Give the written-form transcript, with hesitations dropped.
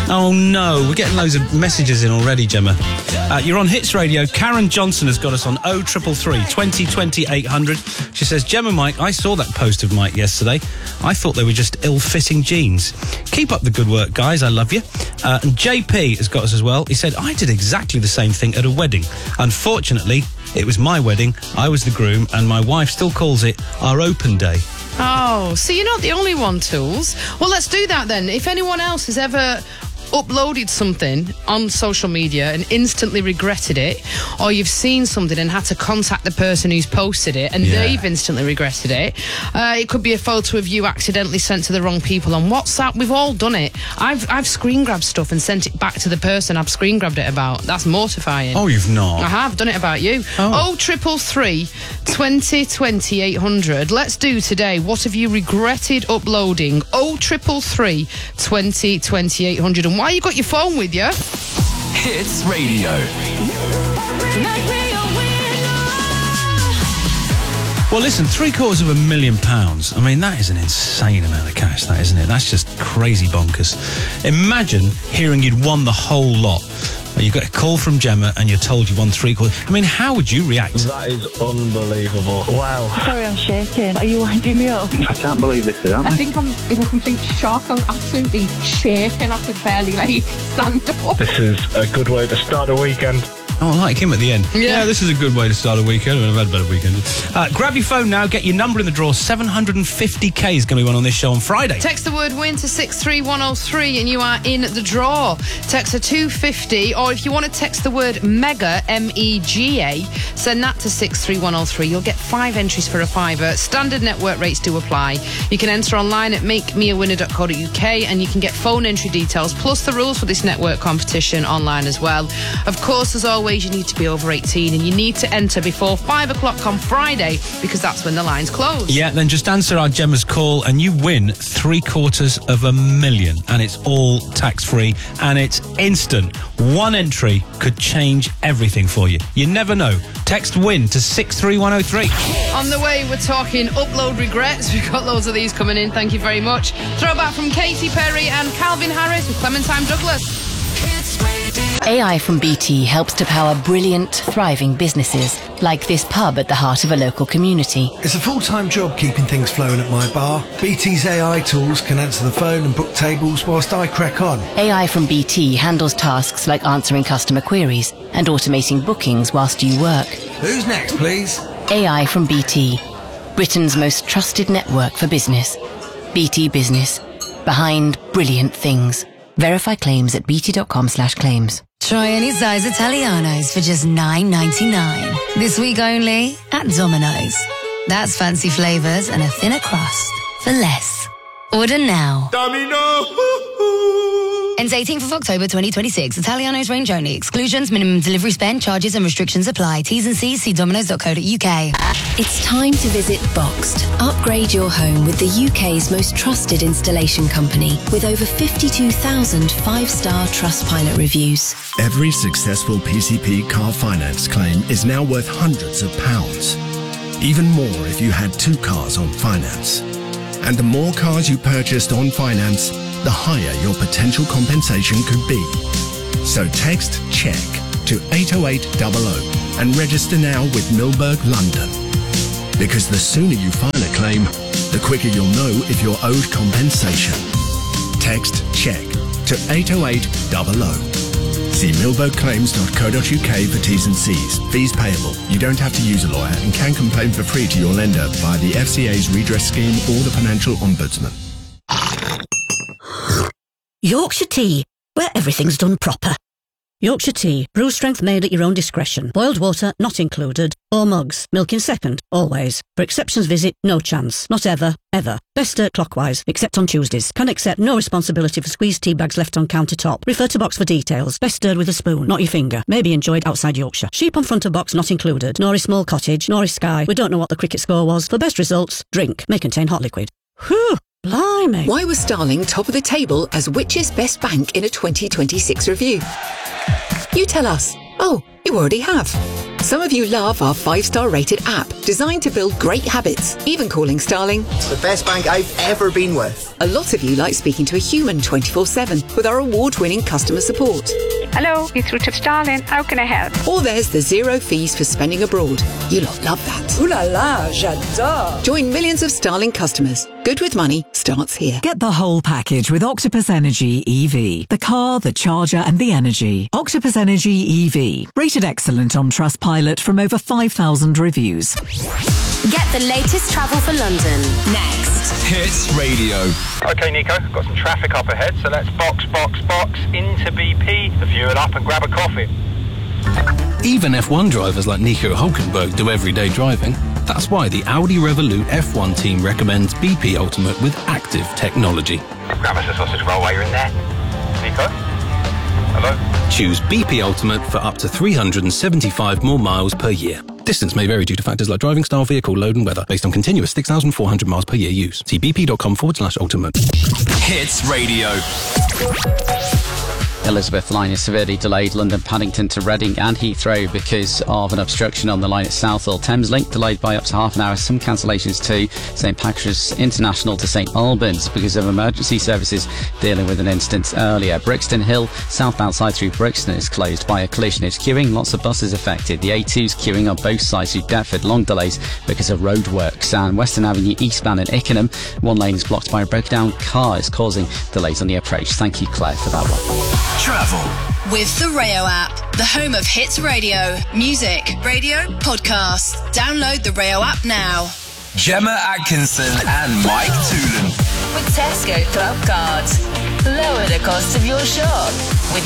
Oh no, we're getting loads of messages in already, Gemma. You're on Hits Radio. Karen Johnson has got us on 0333 20 800. She says, Gemma, Mike, I saw that post of Mike yesterday. I thought they were just ill-fitting jeans. Keep up the good work, guys. I love you. And JP has got us as well. He said, I did exactly the same thing at a wedding. Unfortunately, it was my wedding. I was the groom, and my wife still calls it our open day. Oh, so you're not the only one, Tools. Well, let's do that then. If anyone else has ever uploaded something on social media and instantly regretted it, or you've seen something and had to contact the person who's posted it and they've instantly regretted it, it could be a photo of you accidentally sent to the wrong people on WhatsApp. We've all done it. I've screen grabbed stuff and sent it back to the person I've screen grabbed it about. That's mortifying. Oh, you've not? I have done it about you. 0333 20 800. Let's do today, what have you regretted uploading? 0333 20 800. And why you got your phone with you? Hits Radio. Well, listen, £750,000. I mean, that is an insane amount of cash, that, isn't it? That's just crazy bonkers. Imagine hearing you'd won the whole lot. You got a call from Gemma and you're told you won $750,000. I mean, how would you react? That is unbelievable. Wow. Sorry, I'm shaking. Are you winding me up? I can't believe this is happening. I think I'm in a complete shock. I'm absolutely shaking. I could barely, stand up. This is a good way to start a weekend. Oh, I like him at the end. Yeah, this is a good way to start a weekend. I've had a better weekend. Grab your phone now, get your number in the draw. 750k is going to be won on this show on Friday. Text the word win to 63103 and you are in the draw. Text a 250, or if you want to text the word MEGA, MEGA, send that to 63103. You'll get 5 entries for a £5. Standard network rates do apply. You can enter online at makemeawinner.co.uk and you can get phone entry details plus the rules for this network competition online as well. Of course, as always, you need to be over 18 and you need to enter before 5 o'clock on Friday because that's when the lines close. Yeah, then just answer our Gemma's call and you win $750,000 and it's all tax-free and it's instant. One entry could change everything for you. You never know. Text WIN to 63103. On the way, we're talking upload regrets. We've got loads of these coming in. Thank you very much. Throwback from Katy Perry and Calvin Harris with Clementine Douglas. AI from BT helps to power brilliant, thriving businesses, like this pub at the heart of a local community. It's a full-time job keeping things flowing at my bar. BT's AI tools can answer the phone and book tables whilst I crack on. AI from BT handles tasks like answering customer queries and automating bookings whilst you work. Who's next, please? AI from BT, Britain's most trusted network for business. BT Business, behind brilliant things. Verify claims at bt.com/claims. Try any size Italianos for just $9.99. This week only at Domino's. That's fancy flavours and a thinner crust for less. Order now. Domino! Ends 18th of October 2026. Italianos range only. Exclusions, minimum delivery spend, charges and restrictions apply. T's and C's, see dominos.co.uk. It's time to visit Boxed. Upgrade your home with the UK's most trusted installation company with over 52,000 5-star Trustpilot reviews. Every successful PCP car finance claim is now worth hundreds of pounds. Even more if you had 2 cars on finance. And the more cars you purchased on finance, the higher your potential compensation could be. So text CHECK to 80800 and register now with Milberg London. Because the sooner you file a claim, the quicker you'll know if you're owed compensation. Text CHECK to 80800. See milbergclaims.co.uk for T's and C's. Fees payable. You don't have to use a lawyer and can complain for free to your lender via the FCA's redress scheme or the Financial Ombudsman. Yorkshire Tea, where everything's done proper. Yorkshire Tea, brew strength made at your own discretion. Boiled water not included. Or mugs, milk in second, always. For exceptions visit, no chance. Not ever, ever. Best stir clockwise, except on Tuesdays. Can accept no responsibility for squeezed tea bags left on countertop. Refer to box for details. Best stirred with a spoon, not your finger. May be enjoyed outside Yorkshire. Sheep on front of box not included. Nor is small cottage, nor is Sky. We don't know what the cricket score was. For best results, drink. May contain hot liquid. Whew. Blimey. Why was Starling top of the table as Which's Best Bank in a 2026 review? You tell us. Oh, you already have. Some of you love our 5-star rated app, designed to build great habits, even calling Starling the best bank I've ever been with. A lot of you like speaking to a human 24/7 with our award-winning customer support. Hello, it's Richard Starling. How can I help? Or there's the 0 fees for spending abroad. You lot love that. Ooh la la, j'adore. Join millions of Starling customers. Good with money starts here. Get the whole package with Octopus Energy EV. The car, the charger and the energy. Octopus Energy EV. Rated excellent on Trustpilot from over 5,000 reviews. Get the latest travel for London next. Hits Radio. OK, Nico, got some traffic up ahead, so let's box into BP, the fuel up and grab a coffee. Even F1 drivers like Nico Hülkenberg do everyday driving. That's why the Audi Revolut F1 team recommends BP Ultimate with active technology. Grab us a sausage roll while you're in there. Nico? Hello? Choose BP Ultimate for up to 375 more miles per year. Distance may vary due to factors like driving style, vehicle load and weather, based on continuous 6,400 miles per year use. See bp.com/ultimate. Hits Radio. Elizabeth line is severely delayed London Paddington to Reading and Heathrow because of an obstruction on the line at Southall. Thames Link delayed by up to half an hour. Some cancellations too. St Pancras International to St Albans because of emergency services dealing with an incident earlier. Brixton Hill southbound side through Brixton is closed by a collision. It's queuing. Lots of buses affected. The A2's queuing on both sides through Deptford. Long delays because of roadworks. And Western Avenue eastbound in Ickenham. One lane is blocked by a broken down car. It's causing delays on the approach. Thank you, Claire, for that one. Travel with the Rayo app, the home of hits radio, music, radio, podcasts. Download the Rayo app now. Gemma Atkinson and Mike Toolan. With Tesco Club Cards. Lower the cost of your shop.